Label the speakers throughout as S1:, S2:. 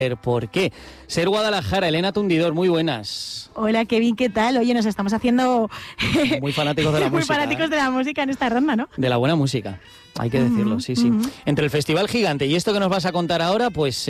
S1: ¿Por qué? Ser Guadalajara, Elena Tundidor, muy buenas.
S2: Hola Kevin, ¿qué tal? Oye, nos estamos haciendo
S1: muy fanáticos de la música.
S2: Muy fanáticos de la música en esta ronda, ¿no?
S1: De la buena música, hay que decirlo, sí. Entre el Festival Gigante y esto que nos vas a contar ahora, pues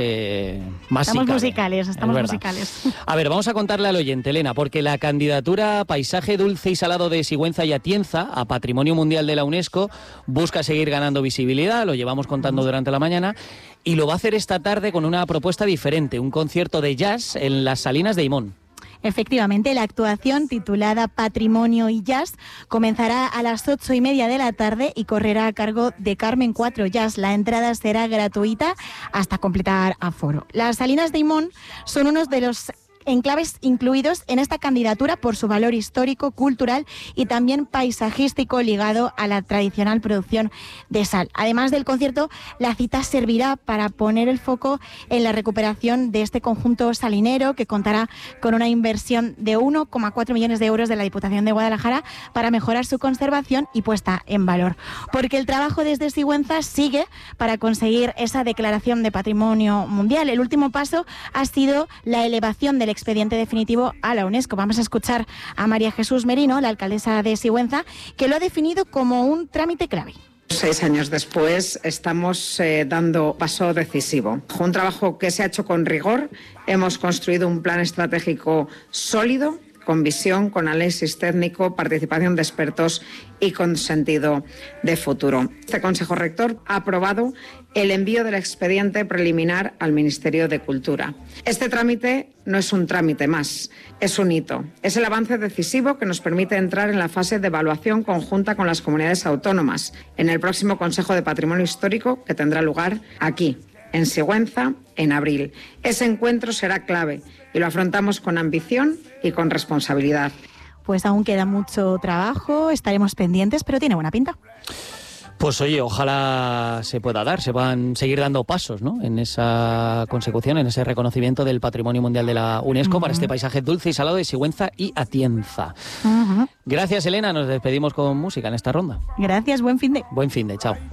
S1: más
S2: estamos
S1: cabe.
S2: estamos musicales.
S1: A ver, vamos a contarle al oyente, Elena, porque la candidatura Paisaje Dulce y Salado de Sigüenza y Atienza a Patrimonio Mundial de la UNESCO busca seguir ganando visibilidad, lo llevamos contando durante la mañana, y lo va a hacer esta tarde con una propuesta diferente, un concierto de jazz en las Salinas de Himón.
S2: Efectivamente, la actuación titulada Patrimonio y Jazz comenzará a las 8:30 de la tarde y correrá a cargo de Carmen 4 Jazz. La entrada será gratuita hasta completar aforo. Las Salinas de Himón son unos de los enclaves incluidos en esta candidatura por su valor histórico, cultural y también paisajístico ligado a la tradicional producción de sal. Además del concierto, la cita servirá para poner el foco en la recuperación de este conjunto salinero que contará con una inversión de 1,4 millones de euros de la Diputación de Guadalajara para mejorar su conservación y puesta en valor. Porque el trabajo desde Sigüenza sigue para conseguir esa declaración de Patrimonio Mundial. El último paso ha sido la elevación del expediente definitivo a la UNESCO. Vamos a escuchar a María Jesús Merino, la alcaldesa de Sigüenza, que lo ha definido como un trámite clave.
S3: 6 años después estamos dando paso decisivo. Un trabajo que se ha hecho con rigor. Hemos construido un plan estratégico sólido, con visión, con análisis técnico, participación de expertos y con sentido de futuro. Este Consejo Rector ha aprobado el envío del expediente preliminar al Ministerio de Cultura. Este trámite no es un trámite más, es un hito. Es el avance decisivo que nos permite entrar en la fase de evaluación conjunta con las comunidades autónomas en el próximo Consejo de Patrimonio Histórico que tendrá lugar aquí, en Sigüenza, en abril. Ese encuentro será clave y lo afrontamos con ambición y con responsabilidad.
S2: Pues aún queda mucho trabajo, estaremos pendientes, pero tiene buena pinta.
S1: Pues oye, ojalá se puedan seguir dando pasos, ¿no?, en esa consecución, en ese reconocimiento del Patrimonio Mundial de la UNESCO para este paisaje dulce y salado de Sigüenza y Atienza. Gracias, Elena, nos despedimos con música en esta ronda.
S2: Gracias, buen fin de.
S1: Buen fin de, chao.